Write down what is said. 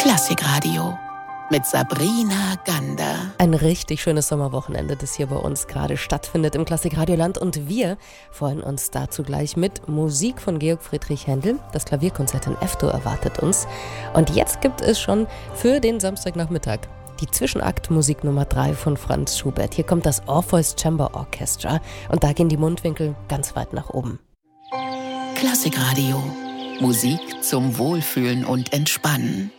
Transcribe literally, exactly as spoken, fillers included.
Klassikradio mit Sabrina Gander. Ein richtig schönes Sommerwochenende, das hier bei uns gerade stattfindet im Klassikradioland. Und wir freuen uns dazu gleich mit Musik von Georg Friedrich Händel. Das Klavierkonzert in F-Dur erwartet uns. Und jetzt gibt es schon für den Samstagnachmittag die Zwischenakt-Musik Nummer drei von Franz Schubert. Hier kommt das Orpheus Chamber Orchestra und da gehen die Mundwinkel ganz weit nach oben. Klassikradio. Musik zum Wohlfühlen und Entspannen.